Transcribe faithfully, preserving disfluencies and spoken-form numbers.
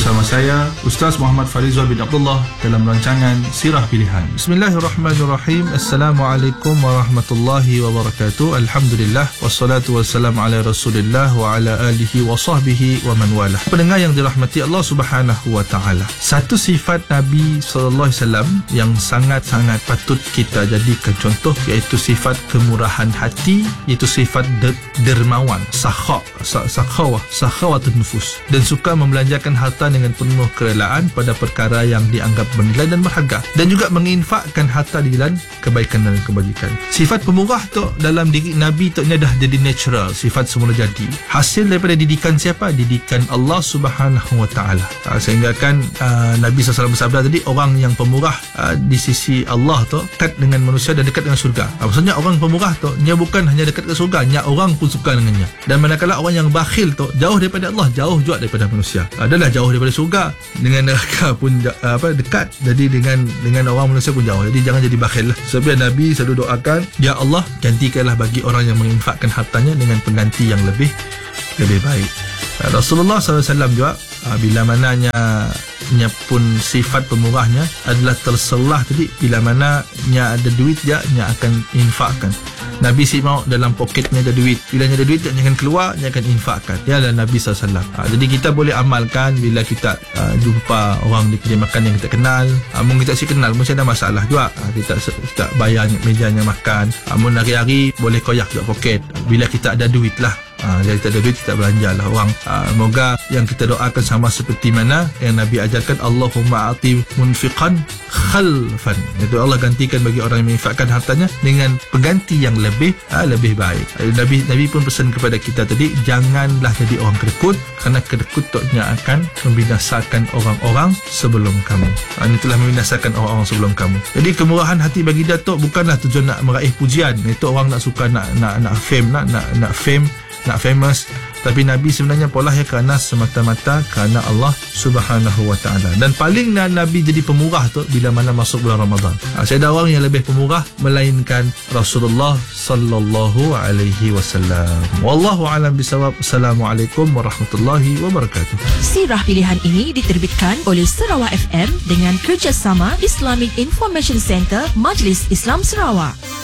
bersama saya Ustaz Muhammad Farizal bin Abdullah dalam rancangan Sirah Pilihan. Bismillahirrahmanirrahim. Assalamualaikum warahmatullahi wabarakatuh. Alhamdulillah wassalatu wassalamu ala Rasulillah wa ala alihi wa sahbihi wa man walah. Pendengar yang dirahmati Allah Subhanahu wa taala. Satu sifat Nabi sallallahu alaihi wasallam yang sangat-sangat patut kita jadikan contoh iaitu sifat kemurahan hati, iaitu sifat de- dermawan, sakha, sakhawah, sakhawatun nufus, dan suka membelanjakan harta dengan penuh kerelaan pada perkara yang dianggap bernilai dan berharga, dan juga menginfakkan harta di jalan kebaikan dan kebajikan. Sifat pemurah tu dalam diri Nabi tu ni dah jadi natural, sifat semula jadi hasil daripada didikan siapa? Didikan Allah Subhanahu wa taala. Ha, sehingga kan uh, Nabi sallallahu alaihi wasallam bersabda tadi, orang yang pemurah uh, di sisi Allah tu dekat dengan manusia dan dekat dengan surga. Ha, maksudnya orang pemurah tu dia bukan hanya dekat dengan surga, nya orang pun suka dengannya. Dan manakala orang yang bakhil tu jauh daripada Allah, jauh juga daripada manusia. Adalah jauh daripada surga, dengan neraka pun uh, apa dekat. Jadi dengan dengan orang manusia pun jauh. Jadi jangan jadi bakhil lah. Sebab Nabi selalu doakan, ya Allah, gantikanlah bagi orang yang menginfakkan hartanya dengan pengganti yang lebih lebih baik. Rasulullah sallallahu alaihi wasallam juga bila mananya nya pun sifat pemurahnya adalah terselah tadi, bila mana nya ada duit dia nya akan infakkan. Nabi si mau dalam poketnya ada duit, bila nya ada duit dia akan keluar, dia akan infakkan. Dia adalah Nabi sallallahu alaihi wasallam. Ha, jadi kita boleh amalkan bila kita uh, jumpa orang di kedai makan yang kita kenal. Amun kita si kenal mesti ada masalah juga. Ha, kita kita bayar mejanya makan. Amun hari-hari boleh koyak juga poket. Bila kita ada duit lah. Ha, jadi kita ada duit, kita belanja lah orang. Ha, moga yang kita doakan sama seperti mana yang Nabi ajarkan, Allahumma ati munfiqan khalfan, itu Allah gantikan bagi orang yang menginfakkan hartanya dengan pengganti yang lebih ha, lebih baik. Nabi Nabi pun pesan kepada kita tadi, janganlah jadi orang kedekut, kerana kedekut taknya akan membinasakan orang-orang sebelum kamu. Ha, ini telah membinasakan orang-orang sebelum kamu. Jadi kemurahan hati bagi Datuk bukanlah tujuan nak meraih pujian. Itu orang nak suka nak nak nak fame, nak nak nak fame, nak famous. Tapi Nabi sebenarnya pola ya kerana semata-mata kerana Allah Subhanahu wa taala. Dan paling Nabi jadi pemurah tu bila mana masuk bulan Ramadan. Ha, saya ada orang yang lebih pemurah melainkan Rasulullah sallallahu alaihi wasallam. Wallahu a'lam bisawab. Assalamualaikum warahmatullahi wabarakatuh. Sirah Pilihan ini diterbitkan oleh Sarawak F M dengan kerjasama Islamic Information Center Majlis Islam Sarawak.